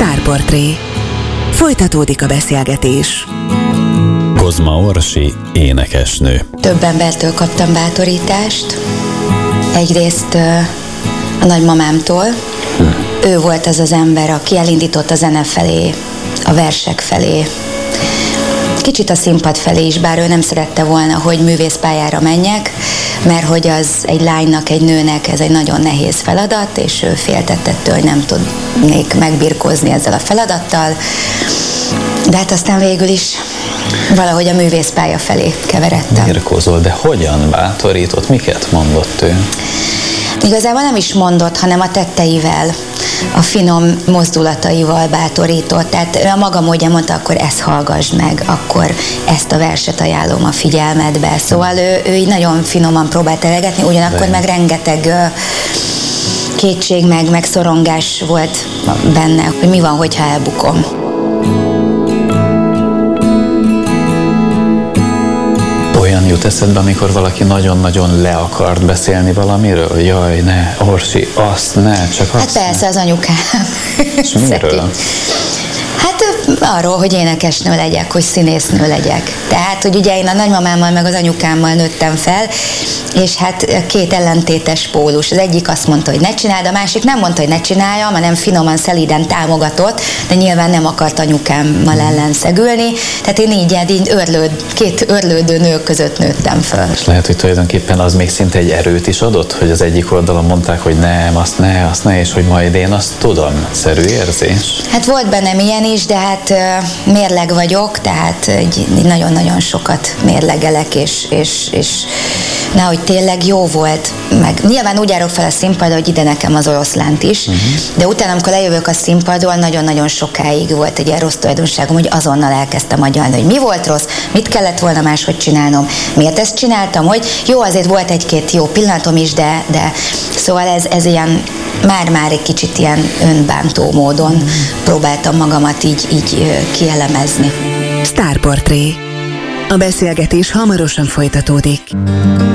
Sztárportré. Folytatódik a beszélgetés. Kozma Orsi, énekesnő. Több embertől kaptam bátorítást. Egyrészt a nagymamámtól. Ő volt az az ember, aki elindított a zene felé, a versek felé. Kicsit a színpad felé is, bár ő nem szerette volna, hogy művészpályára menjek, mert hogy az egy lánynak, egy nőnek ez egy nagyon nehéz feladat, és ő féltett ettől, hogy nem tudnék megbirkózni ezzel a feladattal. De hát aztán végül is valahogy a művészpálya felé keveredtem. Birkózol, de hogyan bátorított? Miket mondott ő? Igazából nem is mondott, hanem a tetteivel, a finom mozdulataival bátorított. Tehát ő a maga módján mondta, akkor ezt hallgass meg, akkor ezt a verset ajánlom a figyelmedbe. Szóval ő így nagyon finoman próbált elegetni, ugyanakkor meg rengeteg kétség, meg szorongás volt benne, hogy mi van, hogyha elbukom. Olyan jut eszedbe, amikor valaki nagyon-nagyon le akart beszélni valamiről? Jaj, ne, Orsi, azt ne, csak azt. Hát persze, ne. az anyukám. És miről? Hát arról, hogy énekesnő legyek, hogy színésznő legyek. Tehát, hogy ugye én a nagymamámmal meg az anyukámmal nőttem fel, és hát két ellentétes pólus. Az egyik azt mondta, hogy ne csináld, a másik nem mondta, hogy ne csináljam, hanem finoman, szelíden támogatott, de nyilván nem akart anyukámmal ellenszegülni. Tehát én így két örlődő nő között nőttem föl. És lehet, hogy tulajdonképpen az még szinte egy erőt is adott, hogy az egyik oldalon mondták, hogy nem, azt ne, és hogy majd én azt tudom. Szerű érzés? Hát volt bennem ilyen is, de hát mérleg vagyok, tehát nagyon-nagyon sokat mérlegelek, és nehogy tényleg jó volt. Meg nyilván úgy járok fel a színpadra, hogy ide nekem az oroszlánt is, de utána, amikor lejövök a színpadról, nagyon-nagyon sokáig volt egy ilyen rossz tulajdonságom, hogy azonnal elkezdtem agyalni, hogy mi volt rossz, mit kellett volna máshogy csinálnom, miért ezt csináltam, hogy jó, azért volt egy-két jó pillanatom is, de szóval ez ilyen már egy kicsit ilyen önbántó módon próbáltam magamat így kielemezni. Sztárportré. A beszélgetés hamarosan folytatódik.